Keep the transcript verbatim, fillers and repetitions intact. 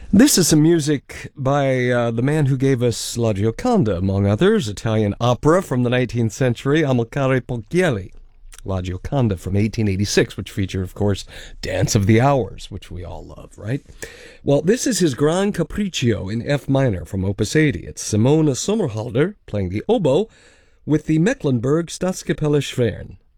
This is some music by uh, the man who gave us La Gioconda, among others, Italian opera from the nineteenth century, Amilcare Ponchielli. La Gioconda from eighteen eighty-six, which featured, of course, Dance of the Hours, which we all love, right? Well, this is his Gran Capriccio in F minor from Opus eighty. It's Simone Sommerhalder playing the oboe with the Mecklenburg Staatskapelle Schweren.